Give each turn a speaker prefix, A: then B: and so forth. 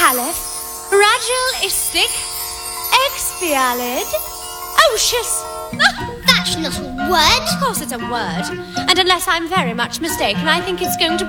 A: caliph, ragilistic, expialid, ocious.
B: That's not a word.
A: Of course it's a word. And unless I'm very much mistaken, I think it's going to